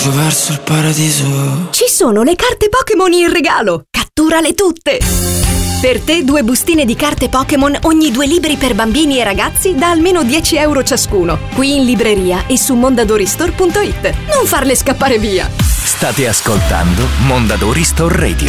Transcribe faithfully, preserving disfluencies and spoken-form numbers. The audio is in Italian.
verso il paradiso. Ci sono le carte Pokémon in regalo! Catturale tutte! Per te due bustine di carte Pokémon ogni due libri per bambini e ragazzi da almeno dieci euro ciascuno. Qui in libreria e su mondadoristore punto it. Non farle scappare via! State ascoltando Mondadori Store Radio.